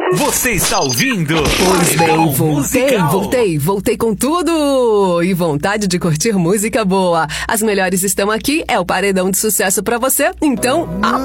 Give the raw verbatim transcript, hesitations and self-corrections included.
Você está ouvindo? Pois bem, Paredão voltei, Musical. voltei, voltei com tudo! E vontade de curtir música boa. As melhores estão aqui, é o Paredão de Sucesso pra você, então